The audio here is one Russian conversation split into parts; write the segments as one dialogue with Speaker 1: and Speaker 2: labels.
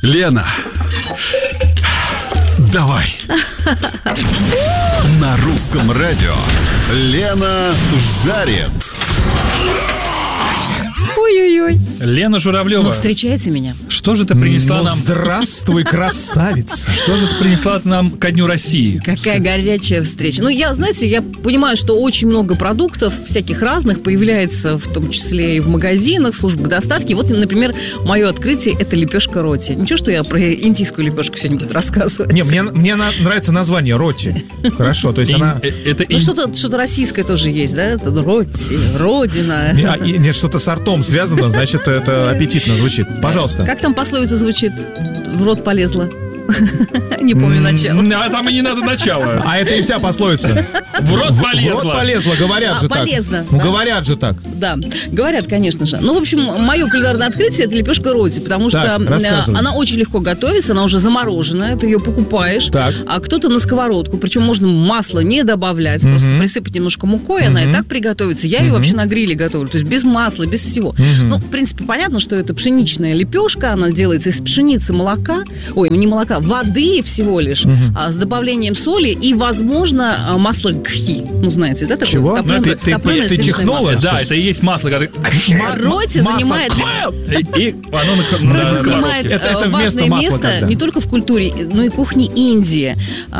Speaker 1: Лена, давай. На русском радио Лена жарит.
Speaker 2: Ой-ой-ой.
Speaker 3: Лена Журавлева.
Speaker 2: Ну, встречайте меня.
Speaker 3: Что же ты принесла нам?
Speaker 4: Здравствуй, красавица.
Speaker 3: Что же ты принесла нам ко Дню России?
Speaker 2: Какая горячая встреча. Ну, я понимаю, что очень много продуктов всяких разных появляется, в том числе и в магазинах, в службах доставки. Вот, например, мое открытие – это лепешка роти. Ничего, что я про индийскую лепешку сегодня буду рассказывать.
Speaker 4: Не, мне нравится название роти. Хорошо, то есть она...
Speaker 2: Ну, что-то российское тоже есть, да? Это роти, родина.
Speaker 4: Нет, что-то с ртом связано, значит, это аппетитно звучит. Пожалуйста.
Speaker 2: Как там пословица звучит? В рот полезла. Не помню начало.
Speaker 3: А там и не надо начала.
Speaker 4: А это и вся пословица.
Speaker 3: В рот полезла.
Speaker 4: В рот полезла, говорят же так.
Speaker 2: Полезно.
Speaker 4: Ну, говорят же так.
Speaker 2: Да, говорят, конечно же. Ну, в общем, мое кулинарное открытие – это лепешка роти, потому что она очень легко готовится, она уже замороженная, ты ее покупаешь, а кто-то на сковородку, причем можно масло не добавлять, просто присыпать немножко мукой, она и так приготовится. Я ее вообще на гриле готовлю, то есть без масла, без всего. Ну, в принципе, понятно, что это пшеничная лепешка, она делается из пшеницы, молока, не молока, воды всего лишь, с добавлением соли и, возможно, масла гхи. Ну, знаете, да?
Speaker 4: Чего? Ты чихнула?
Speaker 3: Да, это и есть масло.
Speaker 2: Роти занимает...
Speaker 3: И оно на сковородке.
Speaker 4: Это
Speaker 2: важное место не только в культуре, но и кухне Индии.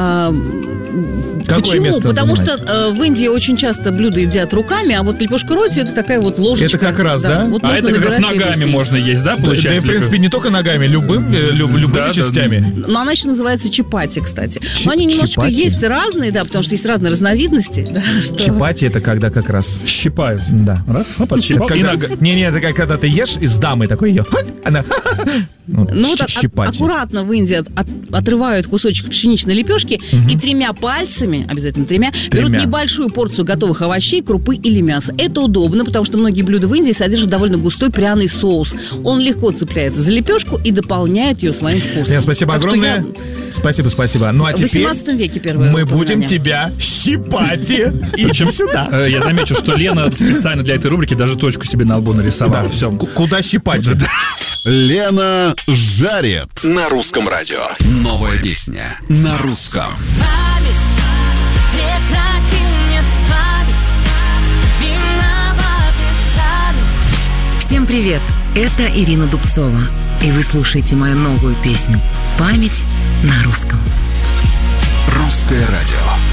Speaker 2: Почему? Потому что в Индии очень часто блюда едят руками, а вот лепешка роти – это такая вот ложечка.
Speaker 4: Это как раз, да?
Speaker 2: Вот
Speaker 3: а это как раз ногами можно есть, да, получается?
Speaker 4: Да, в принципе, не только ногами, любыми частями.
Speaker 2: Но она еще называется чапати, кстати. Но они немножечко есть разные, да, потому что есть разные разновидности.
Speaker 4: Чапати – это когда как раз...
Speaker 3: Щипают.
Speaker 4: Да.
Speaker 3: Раз, подщипал.
Speaker 4: Не, это как когда ты ешь и с дамой такой ее... Она...
Speaker 2: Ну вот аккуратно в Индии отрывают кусочек пшеничной лепешки и 3 пальцами, обязательно 3, берут небольшую порцию готовых овощей, крупы или мяса. Это удобно, потому что многие блюда в Индии содержат довольно густой пряный соус. Он легко цепляется за лепешку и дополняет ее своим вкусом.
Speaker 4: Спасибо огромное. Спасибо. Ну а теперь...
Speaker 2: В 18 веке первое
Speaker 4: мы будем тебя щипать. Иди сюда.
Speaker 3: Я замечу, что Лена специально для этой рубрики даже точку себе на лбу нарисовала.
Speaker 4: Куда щипать же?
Speaker 1: Лена жарит на русском радио. Новая песня на русском.
Speaker 5: Всем привет! Это Ирина Дубцова. И вы слушаете мою новую песню «Память на русском».
Speaker 1: Русское радио.